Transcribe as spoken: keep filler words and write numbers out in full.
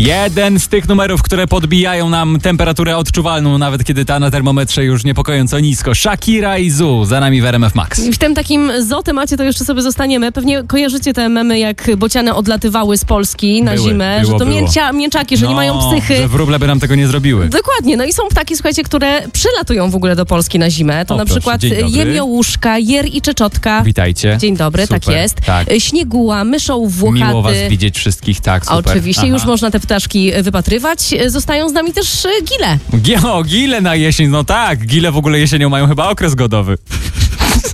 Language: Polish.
Jeden z tych numerów, które podbijają nam temperaturę odczuwalną, nawet kiedy ta na termometrze już niepokojąco nisko. Shakira i Zoo, za nami w R M F Max. I w tym takim zoo temacie to jeszcze sobie zostaniemy. Pewnie kojarzycie te memy, jak bociany odlatywały z Polski na Były, zimę, było, że to było. mięcia, mięczaki, że no, nie mają psychy. Że wróble by nam tego nie zrobiły. Dokładnie, no i są ptaki, słuchajcie, które przylatują w ogóle do Polski na zimę. To O, na proszę, przykład dzień dobry. jemiołuszka, jer i czeczotka. Witajcie. Dzień dobry, Super, tak jest. tak. Śnieguła, myszoł włochaty. Miło was widzieć wszystkich, tak, super. Oczywiście, Aha. już można te ptaszki wypatrywać. Zostają z nami też gile. G- o, gile na jesień, no tak. Gile w ogóle jesienią mają chyba okres godowy.